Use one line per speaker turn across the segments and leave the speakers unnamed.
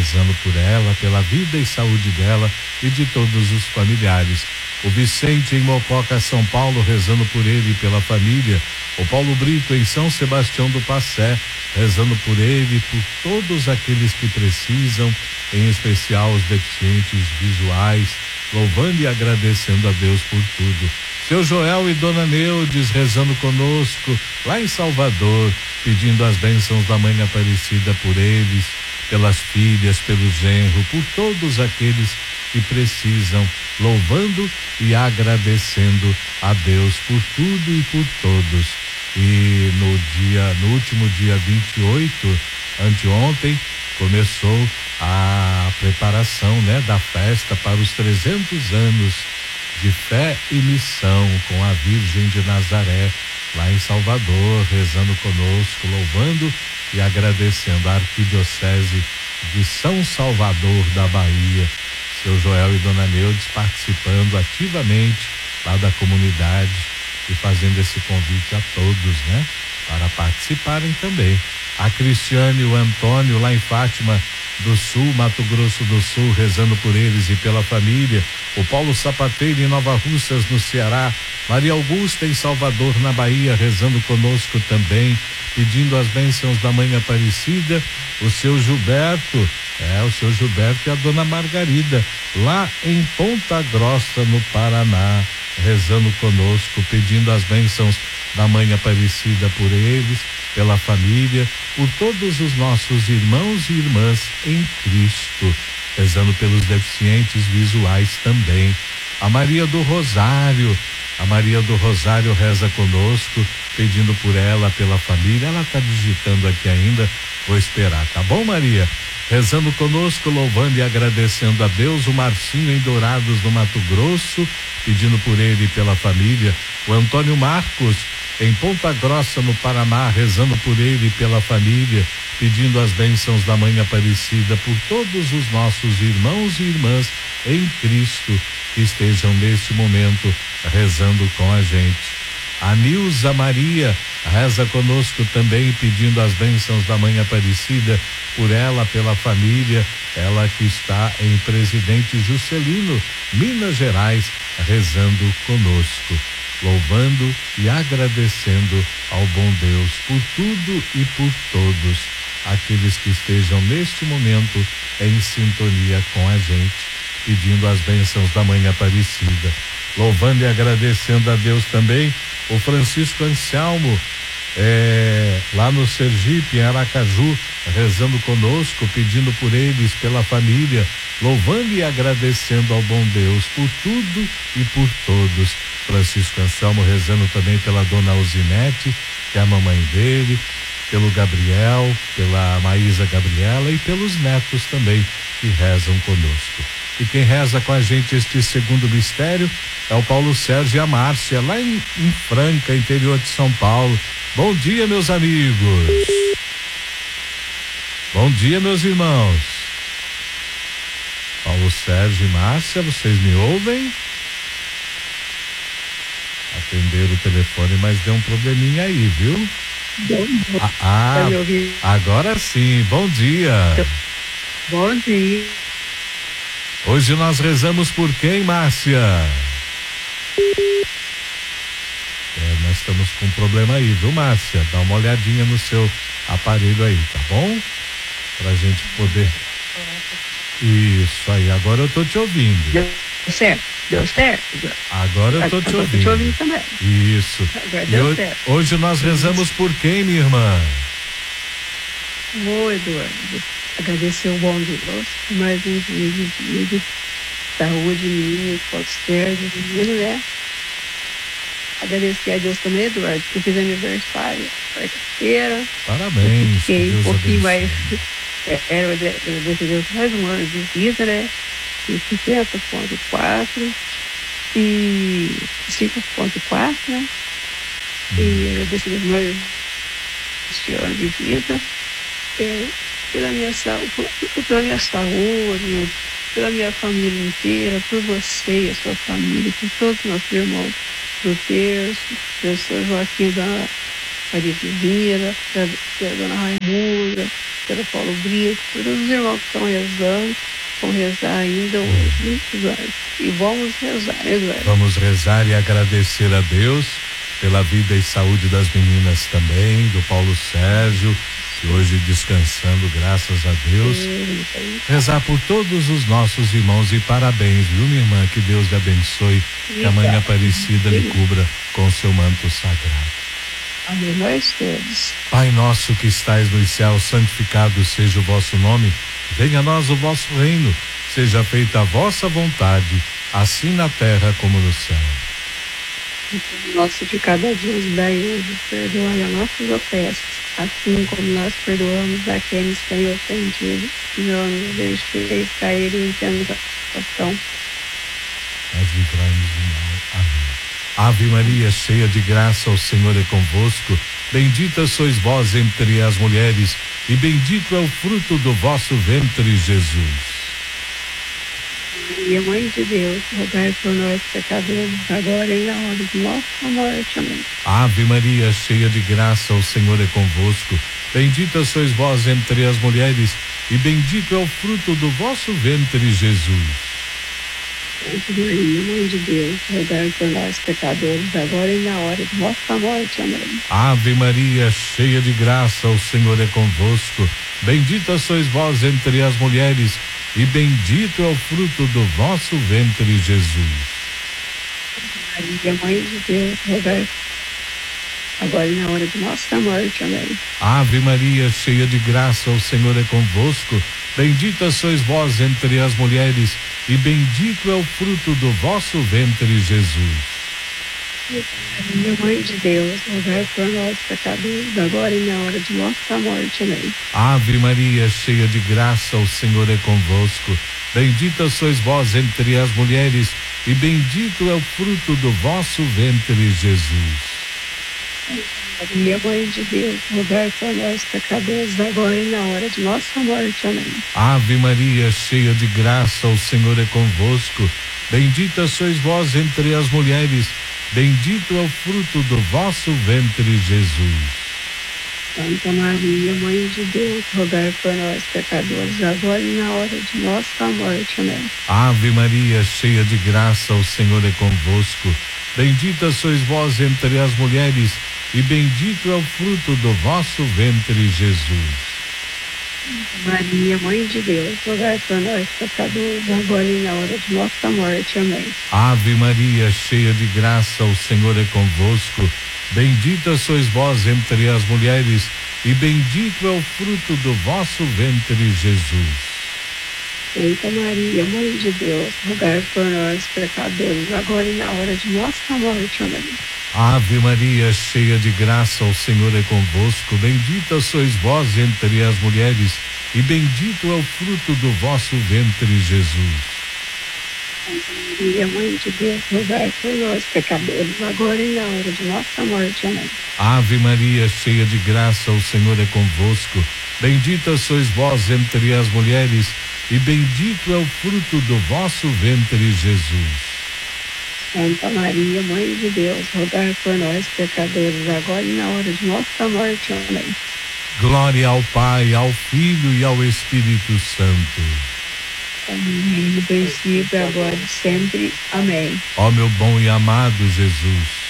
rezando por ela, pela vida e saúde dela e de todos os familiares. O Vicente em Mococa, São Paulo, rezando por ele e pela família. O Paulo Brito em São Sebastião do Passé, rezando por ele e por todos aqueles que precisam, em especial os deficientes visuais, louvando e agradecendo a Deus por tudo. Seu Joel e Dona Neudes rezando conosco lá em Salvador, pedindo as bênçãos da Mãe Aparecida por eles, pelas filhas, pelo genro, por todos aqueles que precisam, louvando e agradecendo a Deus por tudo e por todos. E no último dia 28, anteontem, começou a preparação, da festa para os 300 anos de fé e missão com a Virgem de Nazaré, lá em Salvador, rezando conosco, louvando e agradecendo a Arquidiocese de São Salvador da Bahia. Seu Joel e Dona Neudes participando ativamente lá da comunidade e fazendo esse convite a todos, para participarem também. A Cristiane e o Antônio lá em Fátima do Sul, Mato Grosso do Sul, rezando por eles e pela família. O Paulo Sapateiro em Nova Russas, no Ceará. Maria Augusta em Salvador, na Bahia, rezando conosco também, pedindo as bênçãos da Mãe Aparecida. O seu Gilberto, o seu Gilberto e a Dona Margarida, lá em Ponta Grossa, no Paraná, rezando conosco, pedindo as bênçãos da Mãe Aparecida por eles, pela família, por todos os nossos irmãos e irmãs em Cristo, rezando pelos deficientes visuais também. A Maria do Rosário reza conosco, pedindo por ela, pela família. Ela está digitando aqui ainda, vou esperar, tá bom, Maria? Rezando conosco, louvando e agradecendo a Deus. O Marcinho em Dourados, no Mato Grosso, pedindo por ele e pela família. O Antônio Marcos em Ponta Grossa, no Paraná, rezando por ele e pela família, pedindo as bênçãos da Mãe Aparecida por todos os nossos irmãos e irmãs em Cristo que estejam neste momento rezando com a gente. A Nilza Maria reza conosco também, pedindo as bênçãos da Mãe Aparecida por ela, pela família, ela que está em Presidente Juscelino, Minas Gerais, rezando conosco, louvando e agradecendo ao bom Deus por tudo e por todos aqueles que estejam neste momento em sintonia com a gente, pedindo as bênçãos da Mãe Aparecida, louvando e agradecendo a Deus também. O Francisco Anselmo, lá no Sergipe, em Aracaju, rezando conosco, pedindo por eles, pela família, louvando e agradecendo ao bom Deus por tudo e por todos. Francisco Anselmo rezando também pela Dona Alzinete, que é a mamãe dele, pelo Gabriel, pela Maísa Gabriela e pelos netos também que rezam conosco. E quem reza com a gente este segundo mistério é o Paulo Sérgio e a Márcia, lá em Franca, interior de São Paulo. Bom dia, meus amigos. Bom dia, meus irmãos. Paulo Sérgio e Márcia, vocês me ouvem? Atenderam o telefone, mas deu um probleminha aí, viu? Agora sim, bom dia.
Bom dia.
Hoje nós rezamos por quem, Márcia? Nós estamos com um problema aí, viu, Márcia? Dá uma olhadinha no seu aparelho aí, tá bom? Pra gente poder. Isso aí, agora eu tô te ouvindo.
Deu certo.
Agora eu tô te ouvindo.
Te ouvindo também.
Isso.
Agora deu certo.
Hoje nós rezamos por quem, minha irmã?
Eduardo, agradecer o bom Deus por mais um dia de vida, saúde minha, Paulo Sérgio, menino, Agradecer a Deus também, Eduardo, que eu fiz aniversário quarta-feira.
Parabéns.
Fiquei um pouquinho mais. Era agradecer a Deus mais um ano de vida, E 50,4 e 5,4, E agradecer a Deus mais este ano de vida. Pela minha saúde, pela minha família inteira, por você e a sua família, por todos os nossos irmãos do terço, pelo seu Joaquim, da Maria Divina, da Dona Raimunda, Souza, pelo Paulo Brito, todos os irmãos que estão rezando, vão rezar ainda hoje, muitos anos. E vamos rezar, né, Eduardo?
Vamos rezar e agradecer a Deus pela vida e saúde das meninas também, do Paulo Sérgio, que hoje descansando, graças a Deus. Rezar por todos os nossos irmãos e parabéns, viu, minha irmã? Que Deus lhe abençoe, que a Mãe Aparecida lhe cubra com seu manto sagrado.
Amém, nós todos.
Pai nosso que estais nos céus, santificado seja o vosso nome, venha a nós o vosso reino, seja feita a vossa vontade, assim na terra como no céu.
O nosso de cada dia nos dai hoje, perdoai as nossas ofensas, assim como nós perdoamos a quem nos tem ofendido, e não nos deixeis cair em tentação.
Mas livrai-nos do mal. Amém. Ave Maria, cheia de graça, o Senhor é convosco, bendita sois vós entre as mulheres, e bendito é o fruto do vosso ventre, Jesus.
Maria, Mãe de Deus, rogai por nós, pecadores, agora e na hora de nossa morte. Amém.
Ave Maria, cheia de graça, o Senhor é convosco, bendita sois vós entre as mulheres, e bendito é o fruto do vosso ventre, Jesus.
Santa Maria, Mãe de Deus, rogai por nós, pecadores, agora e na hora de nossa morte. Amém.
Ave Maria, cheia de graça, o Senhor é convosco, bendita sois vós entre as mulheres, e bendito é o fruto do vosso ventre, Jesus.
Maria, Mãe de Deus, rogai agora e na hora de nossa morte. Amém.
Ave Maria, cheia de graça, o Senhor é convosco, bendita sois vós entre as mulheres, e bendito é o fruto do vosso ventre, Jesus.
Maria, Mãe de Deus, rogai por nós, pecadores, agora e na hora de nossa morte. Amém.
Ave Maria, cheia de graça, o Senhor é convosco, bendita sois vós entre as mulheres, e bendito é o fruto do vosso ventre, Jesus.
Maria, Mãe de Deus, rogai por nós, pecadores, agora e na hora de nossa morte. Amém.
Ave Maria, cheia de graça, o Senhor é convosco, bendita sois vós entre as mulheres, bendito é o fruto do vosso ventre, Jesus.
Santa Maria, Mãe de Deus, rogai por nós, pecadores, agora e na hora de nossa morte. Amém.
Ave Maria, cheia de graça, o Senhor é convosco, bendita sois vós entre as mulheres, e bendito é o fruto do vosso ventre, Jesus.
Maria, Mãe de Deus, rogai por nós, pecadores, agora e na hora de nossa morte. Amém.
Ave Maria, cheia de graça, o Senhor é convosco, bendita sois vós entre as mulheres, e bendito é o fruto do vosso ventre, Jesus.
Santa Maria, Mãe de Deus, rogai por nós, pecadores, agora e na hora de nossa morte. Amém.
Ave Maria, cheia de graça, o Senhor é convosco, bendita sois vós entre as mulheres, e bendito é o fruto do vosso ventre, Jesus.
Santa Maria, Mãe de Deus, rogai por nós, pecadores, agora e na hora de nossa morte. Amém.
Ave Maria, cheia de graça, o Senhor é convosco, bendita sois vós entre as mulheres, e bendito é o fruto do vosso ventre, Jesus.
Santa Maria, Mãe de Deus, rogai por nós, pecadores, agora e na hora de nossa morte. Amém.
Glória ao Pai, ao Filho e ao Espírito Santo.
Amém. No princípio, agora e sempre. Amém.
Ó meu bom e amado Jesus,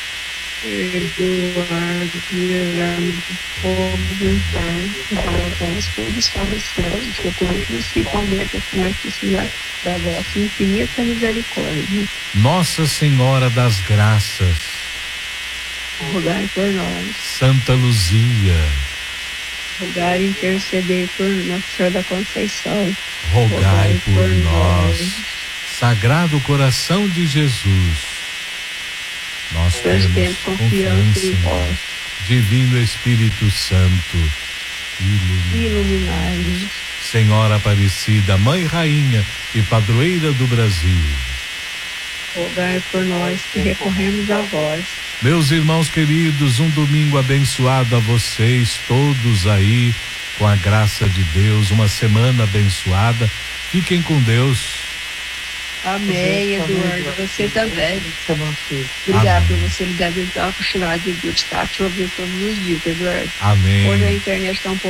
perdoar, livrar-me do fogo do inferno, para as coisas para os céus, que eu principalmente que nós precisamos da vossa infinita misericórdia.
Nossa Senhora das Graças,
Rogai por nós.
Santa Luzia,
Rogai e interceder por Nossa Senhora da Conceição.
rogai por nós. Sagrado Coração de Jesus, nós temos confiança em vós. Divino Espírito Santo,
iluminai-nos.
Senhora Aparecida, Mãe Rainha e Padroeira do Brasil,
rogai por nós que recorremos a vós.
Meus irmãos queridos, um domingo abençoado a vocês todos aí, com a graça de Deus, uma semana abençoada. Fiquem com Deus.
Amém, Eduardo. Você também. Obrigado por você me dar a cochilada de Deus, tá? Te ouvir todos os dias, Eduardo.
Amém.
Hoje a internet está um pouco